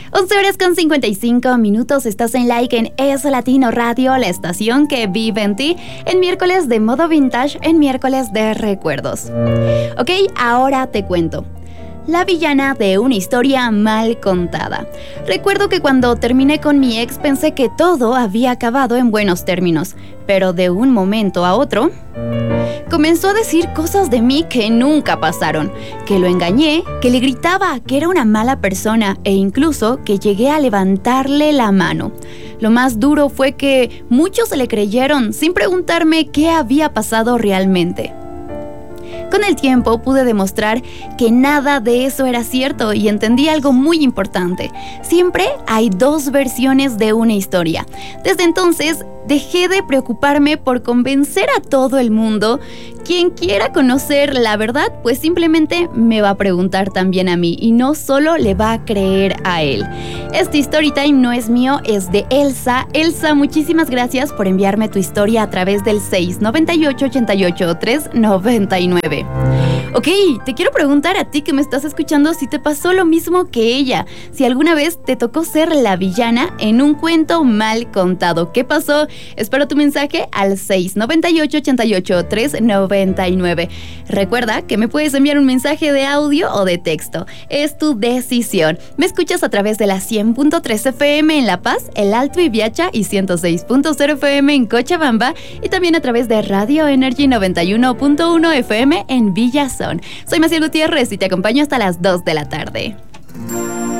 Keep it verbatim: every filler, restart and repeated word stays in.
once horas con cincuenta y cinco minutos, estás en Like en Eso Latino Radio, la estación que vive en ti, en miércoles de modo vintage, en miércoles de recuerdos. Ok, ahora te cuento. La villana de una historia mal contada. Recuerdo que cuando terminé con mi ex pensé que todo había acabado en buenos términos, pero de un momento a otro comenzó a decir cosas de mí que nunca pasaron, que lo engañé, que le gritaba que era una mala persona e incluso que llegué a levantarle la mano. Lo más duro fue que muchos se le creyeron sin preguntarme qué había pasado realmente. Con el tiempo pude demostrar que nada de eso era cierto y entendí algo muy importante. Siempre hay dos versiones de una historia. Desde entonces dejé de preocuparme por convencer a todo el mundo. Quien quiera conocer la verdad, pues simplemente me va a preguntar también a mí y no solo le va a creer a él. Este Storytime no es mío, es de Elsa. Elsa, muchísimas gracias por enviarme tu historia a través del seis noventa y ocho, ochenta y ocho, tres noventa y nueve. Ok, te quiero preguntar a ti que me estás escuchando si te pasó lo mismo que ella, si alguna vez te tocó ser la villana en un cuento mal contado. ¿Qué pasó? Espero tu mensaje al seis noventa y ocho, ochenta y ocho, tres noventa y nueve. Recuerda que me puedes enviar un mensaje de audio o de texto. Es tu decisión. Me escuchas a través de la cien punto tres F M en La Paz, El Alto y Viacha y ciento seis punto cero F M en Cochabamba y también a través de Radio Energy noventa y uno punto uno F M en Villazón. Soy Maciel Gutiérrez y te acompaño hasta las dos de la tarde.